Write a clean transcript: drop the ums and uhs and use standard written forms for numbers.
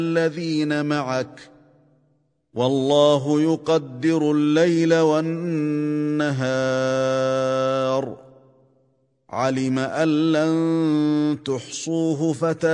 الذين معك والله يقدر الليل والنهار علم أن لن تحصوه